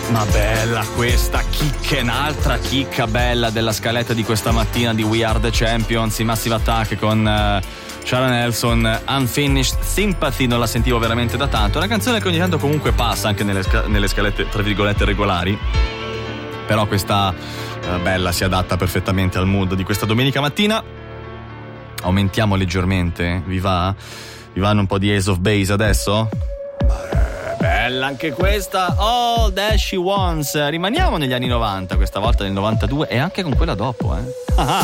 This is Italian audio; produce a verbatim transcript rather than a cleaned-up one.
Ma bella questa chicca, è un'altra chicca bella della scaletta di questa mattina di We Are The Champions, i Massive Attack con uh, Sharon Nelson, Unfinished Sympathy, non la sentivo veramente da tanto. È una canzone che ogni tanto comunque passa anche nelle, sca- nelle scalette tra virgolette regolari, però questa uh, bella si adatta perfettamente al mood di questa domenica mattina. Aumentiamo leggermente, vi va? Vi vanno un po' di Ace of Base adesso? Bella anche questa, All That She Wants. Rimaniamo negli anni novanta, questa volta nel novantadue e anche con quella dopo, eh.